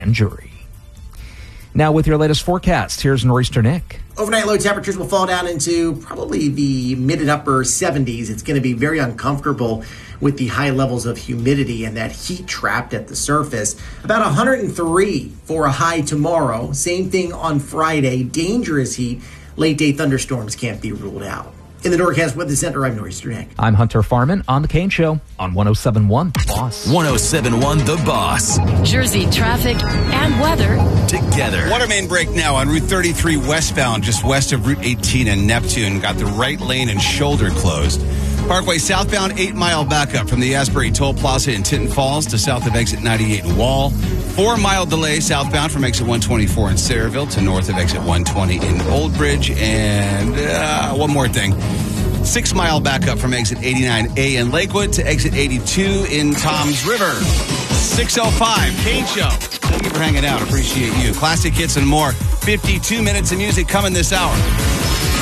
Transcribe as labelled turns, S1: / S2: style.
S1: and jury. Now with your latest forecast, here's Nor'easter Nick.
S2: Overnight low temperatures will fall down into probably the mid and upper 70s. It's going to be very uncomfortable with the high levels of humidity and that heat trapped at the surface. About 103 for a high tomorrow. Same thing on Friday. Dangerous heat. Late day thunderstorms can't be ruled out. In the Norcast Weather Center, I'm Nor'easter Nick.
S1: I'm Hunter Farman on The Kane Show on 107.1 The Boss.
S3: 107.1 The Boss.
S4: Jersey traffic and weather
S3: together.
S5: Water main break now on Route 33 westbound, just west of Route 18 in Neptune. Got the right lane and shoulder closed. Parkway southbound, 8-mile backup from the Asbury Toll Plaza in Tinton Falls to south of exit 98 in Wall. 4-mile delay southbound from exit 124 in Sayreville to north of exit 120 in Old Bridge. And one more thing. 6-mile backup from exit 89A in Lakewood to exit 82 in Toms River. 6:05, Kane Show. Thank you for hanging out. Appreciate you. Classic hits and more. 52 minutes of music coming this hour.